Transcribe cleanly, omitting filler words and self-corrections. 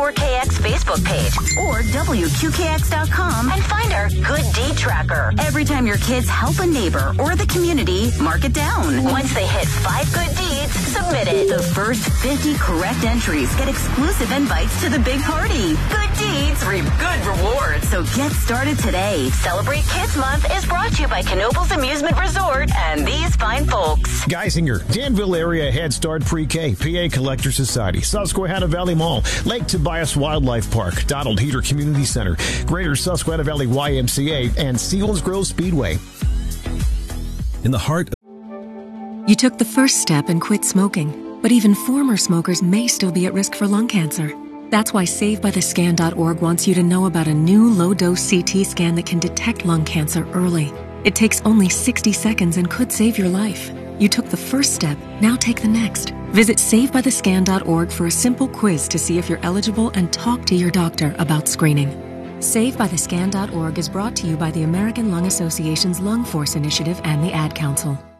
W4KX Facebook page or WQKX.com and find our Good Deed Tracker. Every time your kids help a neighbor or the community, mark it down. Once they hit 5 good deeds, submit it. The first 50 correct entries get exclusive invites to the big party. Good deeds reap good rewards. So get started today. Celebrate Kids Month is brought to you by Knoebels Amusement Resort and these fine folks. Geisinger, Danville Area Head Start Pre-K, PA Collector Society, Susquehanna Valley Mall, Lake Tobias Wildlife Park, Donald Heater Community Center, Greater Susquehanna Valley YMCA, and Selinsgrove Speedway. In the heart of You took the first step and quit smoking, but even former smokers may still be at risk for lung cancer. That's why SaveByTheScan.org wants you to know about a new low-dose CT scan that can detect lung cancer early. It takes only 60 seconds and could save your life. You took the first step, now take the next. Visit SaveByTheScan.org for a simple quiz to see if you're eligible and talk to your doctor about screening. SaveByTheScan.org is brought to you by the American Lung Association's Lung Force Initiative and the Ad Council.